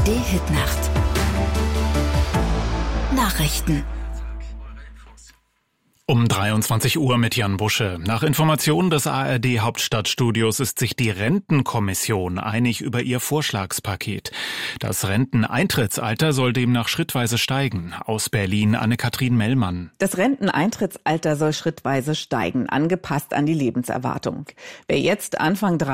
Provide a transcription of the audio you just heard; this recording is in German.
ARD-Hitnacht. Nachrichten. Um 23 Uhr mit Jan Busche. Nach Informationen des ARD-Hauptstadtstudios ist sich die Rentenkommission einig über ihr Vorschlagspaket. Das Renteneintrittsalter soll demnach schrittweise steigen. Aus Berlin Anne-Kathrin Mellmann. Das Renteneintrittsalter soll schrittweise steigen, angepasst an die Lebenserwartung. Wer jetzt Anfang